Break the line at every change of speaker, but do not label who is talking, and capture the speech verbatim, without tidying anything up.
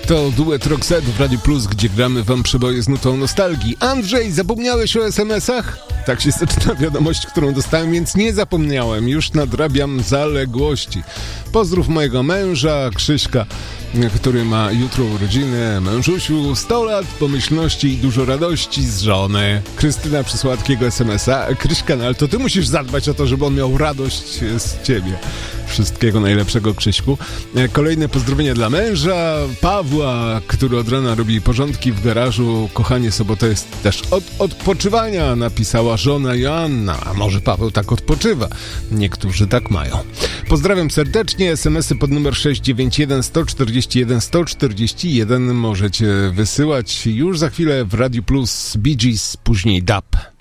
To duet Roxette w Radiu Plus, gdzie gramy wam przeboje z nutą nostalgii. Andrzej, zapomniałeś o es em esach? Tak się zaczyna wiadomość, którą dostałem, więc nie zapomniałem. Już nadrabiam zaległości. Pozdrów mojego męża, Krzyśka, który ma jutro urodziny. Mężusiu, sto lat pomyślności i dużo radości z żony. Krystyna przysłała takiego es em esa. Kryśka, no ale to ty musisz zadbać o to, żeby on miał radość z ciebie. Wszystkiego najlepszego, Krzyśku. Kolejne pozdrowienia dla męża, Pawła, który od rana robi porządki w garażu. Kochanie, sobota jest też od odpoczywania, napisała żona Joanna. A może Paweł tak odpoczywa? Niektórzy tak mają. Pozdrawiam serdecznie. es em esy pod numer sześć dziewięć jeden sto czterdzieści jeden sto czterdzieści jeden możecie wysyłać już za chwilę w Radiu Plus. Bee Gees, później dub.